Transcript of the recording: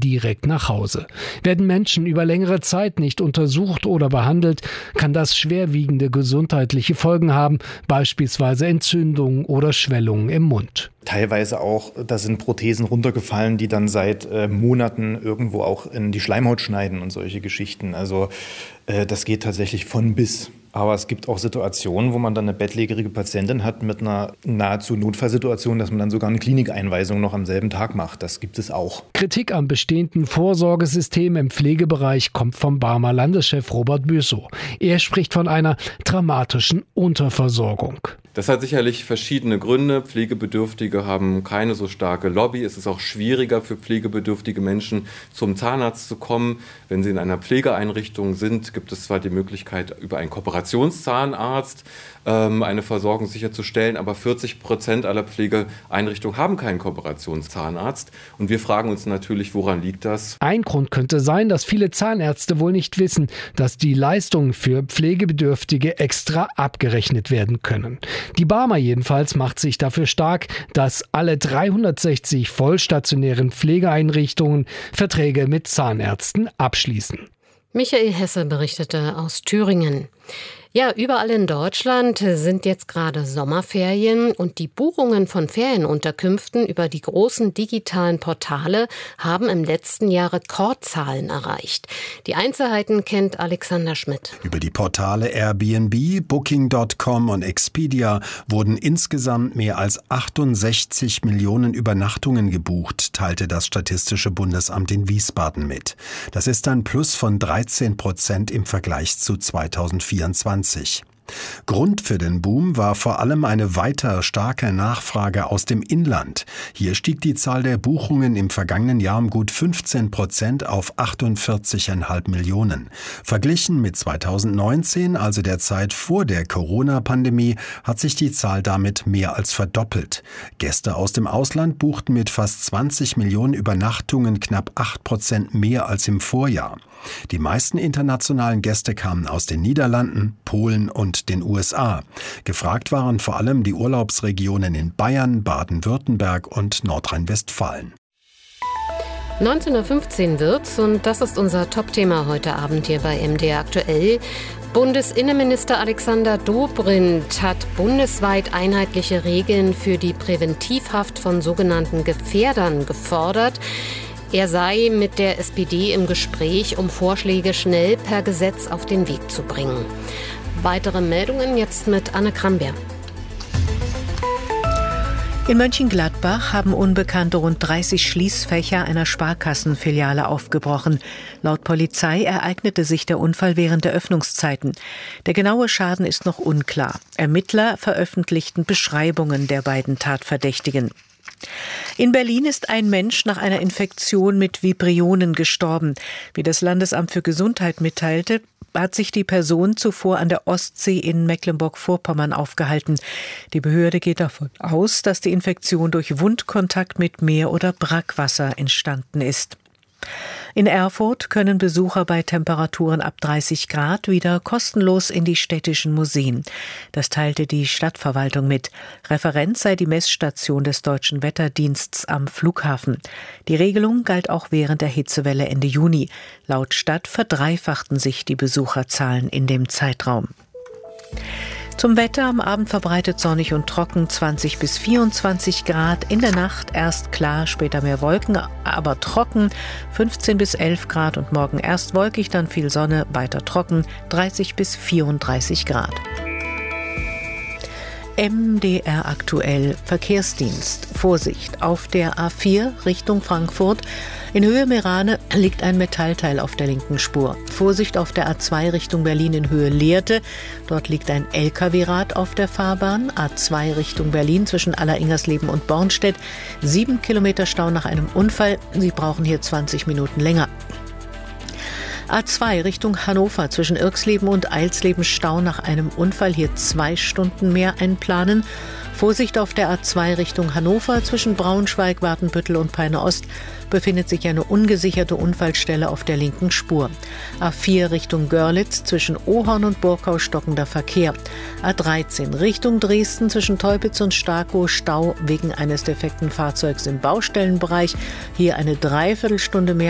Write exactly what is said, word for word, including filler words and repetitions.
direkt nach Hause. Werden Menschen über längere Zeit nicht untersucht oder behandelt, kann das schwerwiegende gesundheitliche Folgen haben, beispielsweise Entzündungen oder Schwellungen im Mund. Teilweise auch, da sind Prothesen runtergefallen, die dann seit äh, Monaten irgendwo auch in die Schleimhaut schneiden und solche Geschichten. Also äh, das geht tatsächlich von bis. Aber es gibt auch Situationen, wo man dann eine bettlägerige Patientin hat mit einer nahezu Notfallsituation, dass man dann sogar eine Klinikeinweisung noch am selben Tag macht. Das gibt es auch. Kritik am bestehenden Vorsorgesystem im Pflegebereich kommt vom Barmer Landeschef Robert Büssow. Er spricht von einer dramatischen Unterversorgung. Das hat sicherlich verschiedene Gründe. Pflegebedürftige haben keine so starke Lobby. Es ist auch schwieriger für pflegebedürftige Menschen, zum Zahnarzt zu kommen. Wenn sie in einer Pflegeeinrichtung sind, gibt es zwar die Möglichkeit, über einen Kooperationszahnarzt ähm, eine Versorgung sicherzustellen, aber vierzig Prozent aller Pflegeeinrichtungen haben keinen Kooperationszahnarzt. Und wir fragen uns natürlich, woran liegt das? Ein Grund könnte sein, dass viele Zahnärzte wohl nicht wissen, dass die Leistungen für Pflegebedürftige extra abgerechnet werden können. Die Barmer jedenfalls macht sich dafür stark, dass alle dreihundertsechzig vollstationären Pflegeeinrichtungen Verträge mit Zahnärzten abschließen. Michael Hesse berichtete aus Thüringen. Ja, überall in Deutschland sind jetzt gerade Sommerferien und die Buchungen von Ferienunterkünften über die großen digitalen Portale haben im letzten Jahr Rekordzahlen erreicht. Die Einzelheiten kennt Alexander Schmidt. Über die Portale Airbnb, Booking Punkt com und Expedia wurden insgesamt mehr als achtundsechzig Millionen Übernachtungen gebucht, teilte das Statistische Bundesamt in Wiesbaden mit. Das ist ein Plus von dreizehn Prozent im Vergleich zu zweitausendvierundzwanzig. Grund für den Boom war vor allem eine weiter starke Nachfrage aus dem Inland. Hier stieg die Zahl der Buchungen im vergangenen Jahr um gut fünfzehn Prozent auf achtundvierzig Komma fünf Millionen. Verglichen mit zweitausendneunzehn, also der Zeit vor der Corona-Pandemie, hat sich die Zahl damit mehr als verdoppelt. Gäste aus dem Ausland buchten mit fast zwanzig Millionen Übernachtungen knapp acht Prozent mehr als im Vorjahr. Die meisten internationalen Gäste kamen aus den Niederlanden, Polen und den U S A. Gefragt waren vor allem die Urlaubsregionen in Bayern, Baden-Württemberg und Nordrhein-Westfalen. neunzehn Uhr fünfzehn wird's und das ist unser Top-Thema heute Abend hier bei M D R aktuell. Bundesinnenminister Alexander Dobrindt hat bundesweit einheitliche Regeln für die Präventivhaft von sogenannten Gefährdern gefordert. Er sei mit der S P D im Gespräch, um Vorschläge schnell per Gesetz auf den Weg zu bringen. Weitere Meldungen jetzt mit Anne Kramberg. In Mönchengladbach haben Unbekannte rund dreißig Schließfächer einer Sparkassenfiliale aufgebrochen. Laut Polizei ereignete sich der Unfall während der Öffnungszeiten. Der genaue Schaden ist noch unklar. Ermittler veröffentlichten Beschreibungen der beiden Tatverdächtigen. In Berlin ist ein Mensch nach einer Infektion mit Vibrionen gestorben. Wie das Landesamt für Gesundheit mitteilte, hat sich die Person zuvor an der Ostsee in Mecklenburg-Vorpommern aufgehalten. Die Behörde geht davon aus, dass die Infektion durch Wundkontakt mit Meer- oder Brackwasser entstanden ist. In Erfurt können Besucher bei Temperaturen ab dreißig Grad wieder kostenlos in die städtischen Museen. Das teilte die Stadtverwaltung mit. Referent sei die Messstation des Deutschen Wetterdienstes am Flughafen. Die Regelung galt auch während der Hitzewelle Ende Juni. Laut Stadt verdreifachten sich die Besucherzahlen in dem Zeitraum. Zum Wetter: am Abend verbreitet sonnig und trocken, zwanzig bis vierundzwanzig Grad. In der Nacht erst klar, später mehr Wolken, aber trocken, fünfzehn bis elf Grad. Und morgen erst wolkig, dann viel Sonne, weiter trocken, dreißig bis vierunddreißig Grad. M D R aktuell Verkehrsdienst. Vorsicht, auf der A vier Richtung Frankfurt. In Höhe Meerane liegt ein Metallteil auf der linken Spur. Vorsicht auf der A zwei Richtung Berlin in Höhe Lehrte. Dort liegt ein L K W-Rad auf der Fahrbahn. A zwei Richtung Berlin zwischen Alleringersleben und Bornstedt. Sieben Kilometer Stau nach einem Unfall. Sie brauchen hier zwanzig Minuten länger. A zwei Richtung Hannover zwischen Irxleben und Eilsleben Stau nach einem Unfall, hier zwei Stunden mehr einplanen. Vorsicht auf der A zwei Richtung Hannover zwischen Braunschweig, Watenbüttel und Peine Ost befindet sich eine ungesicherte Unfallstelle auf der linken Spur. A vier Richtung Görlitz zwischen Ohorn und Burgau stockender Verkehr. A dreizehn Richtung Dresden zwischen Teupitz und Starkow Stau wegen eines defekten Fahrzeugs im Baustellenbereich. Hier eine Dreiviertelstunde mehr